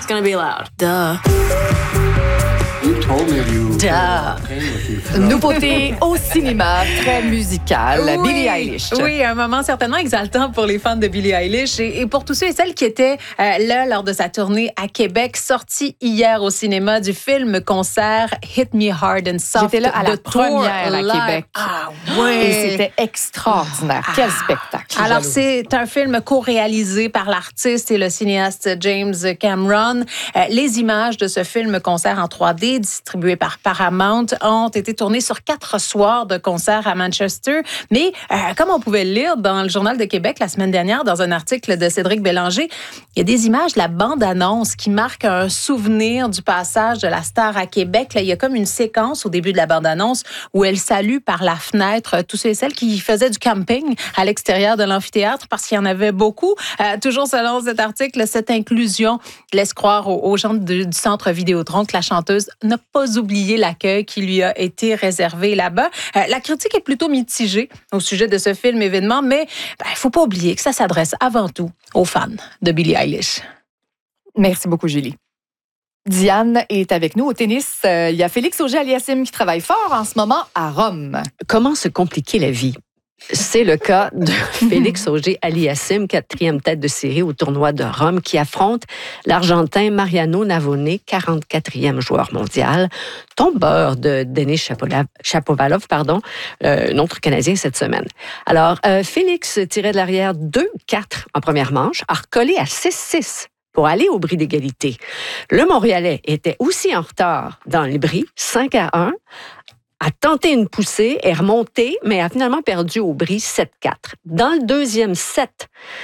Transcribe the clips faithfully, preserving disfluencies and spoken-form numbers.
gonna be loud. Duh. You told me you Duh. Nouveauté au cinéma, très musicale. Oui, Billie Eilish. Oui, un moment certainement exaltant pour les fans de Billie Eilish et, et pour tous ceux et celles qui étaient euh, là lors de sa tournée à Québec, sortie hier au cinéma du film-concert Hit Me Hard and Soft. J'étais là à la de Tour première à Live. Québec. Ah Et oui! c'était extraordinaire. Ah. Quel spectacle. Alors, c'est un film co-réalisé par l'artiste et le cinéaste James Cameron. Euh, les images de ce film-concert en trois D, distribué par Paramount, ont été tournées sur quatre soirs de concert à Manchester. Mais, euh, comme on pouvait le lire dans le Journal de Québec la semaine dernière, dans un article de Cédric Bélanger, il y a des images de la bande-annonce qui marquent un souvenir du passage de la star à Québec. Là, il y a comme une séquence au début de la bande-annonce où elle salue par la fenêtre tous ceux et celles qui faisaient du camping à l'extérieur de l'amphithéâtre parce qu'il y en avait beaucoup. Euh, toujours selon cet article, cette inclusion laisse croire aux, aux gens de, du centre Vidéotron que la chanteuse n'a pas oublié l'accueil qui lui a été réservé là-bas. Euh, la critique est plutôt mitigée au sujet de ce film événement, mais il ben, ne faut pas oublier que ça s'adresse avant tout aux fans de Billie Eilish. Merci beaucoup, Julie. Diane est avec nous au tennis. Euh, il y a Félix Auger-Aliassime qui travaille fort en ce moment à Rome. Comment se compliquer la vie? C'est le cas de Félix Auger-Aliassime, quatrième tête de série au tournoi de Rome, qui affronte l'Argentin Mariano Navone, quarante-quatrième joueur mondial, tombeur de Denis Shapovalov, pardon, euh, un autre Canadien cette semaine. Alors, euh, Félix tirait de l'arrière deux quatre en première manche, a recollé à six six pour aller au bris d'égalité. Le Montréalais était aussi en retard dans le bris, cinq à un, a tenté une poussée, est remonté, mais a finalement perdu au bris sept quatre. Dans le deuxième set,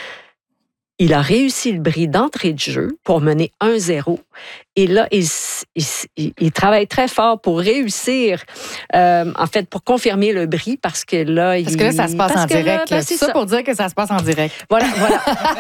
il a réussi le bris d'entrée de jeu pour mener un zéro. Et là, il, il, il travaille très fort pour réussir, euh, en fait, pour confirmer le bris, parce que là... Parce il, que là, ça se passe en direct. Là, ben, c'est ça, ça pour dire que ça se passe en direct. Voilà, voilà.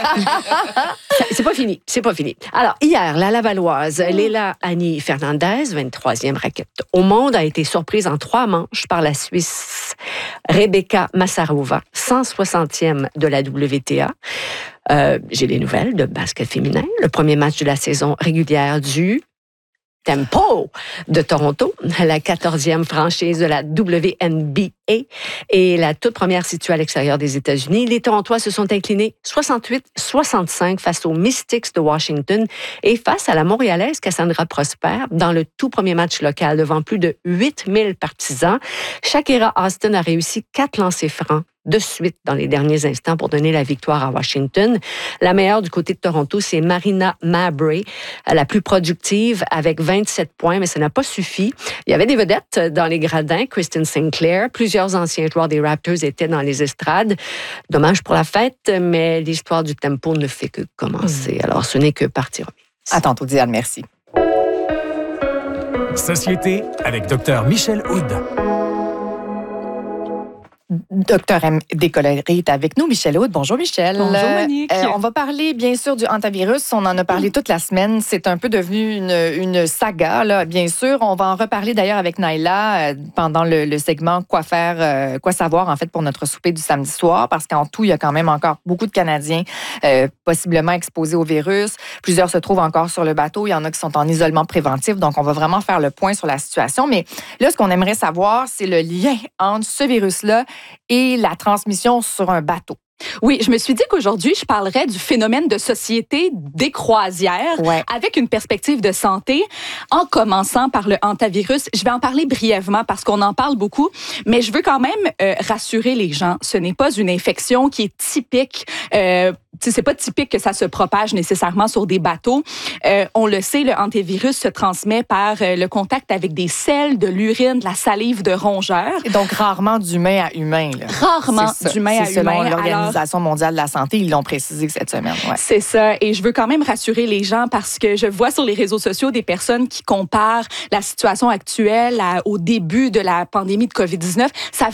C'est pas fini, c'est pas fini. Alors, hier, la Lavalloise, Leila Annie Fernandez, vingt-troisième raquette au monde, a été surprise en trois manches par la Suisse Rebecca Massarova, cent soixantième de la W T A. Euh, j'ai les nouvelles de basket féminin. Le premier match de la saison régulière du Tempo de Toronto, la quatorzième franchise de la W N B A et la toute première située à l'extérieur des États-Unis. Les Torontois se sont inclinés soixante-huit soixante-cinq face aux Mystics de Washington et face à la Montréalaise Cassandra Prosper dans le tout premier match local devant plus de huit mille partisans. Shakira Austin a réussi quatre lancers francs de suite dans les derniers instants pour donner la victoire à Washington. La meilleure du côté de Toronto, c'est Marina Mabrey, la plus productive avec vingt-sept points, mais ça n'a pas suffi. Il y avait des vedettes dans les gradins, Kristen Sinclair, plusieurs anciens joueurs des Raptors étaient dans les estrades. Dommage pour la fête, mais l'histoire du Tempo ne fait que commencer. Alors, ce n'est que partie remise. À tantôt, Diane, merci. Société avec Dr Michel Houde. Docteur M. Descoléré est avec nous. Michel Houde. Bonjour, Michel. Bonjour, Monique. Euh, on va parler, bien sûr, du hantavirus. On en a parlé toute la semaine. C'est un peu devenu une, une saga, là, bien sûr. On va en reparler d'ailleurs avec Naila euh, pendant le, le segment Quoi faire, euh, quoi savoir, en fait, pour notre souper du samedi soir, parce qu'en tout, il y a quand même encore beaucoup de Canadiens euh, possiblement exposés au virus. Plusieurs se trouvent encore sur le bateau. Il y en a qui sont en isolement préventif. Donc, on va vraiment faire le point sur la situation. Mais là, ce qu'on aimerait savoir, c'est le lien entre ce virus-là et la transmission sur un bateau. Oui, je me suis dit qu'aujourd'hui, je parlerais du phénomène de société des croisières ouais. avec une perspective de santé, en commençant par le hantavirus. Je vais en parler brièvement parce qu'on en parle beaucoup, mais je veux quand même euh, rassurer les gens. Ce n'est pas une infection qui est typique. Euh, c'est pas typique que ça se propage nécessairement sur des bateaux. Euh, on le sait, le hantavirus se transmet par euh, le contact avec des selles, de l'urine, de la salive de rongeurs. Et donc, rarement d'humain à humain. Là. Rarement d'humain à c'est humain. Selon l'Organisation mondiale de la santé, ils l'ont précisé cette semaine. Ouais. C'est ça. Et je veux quand même rassurer les gens parce que je vois sur les réseaux sociaux des personnes qui comparent la situation actuelle à, au début de la pandémie de covid dix-neuf. Ça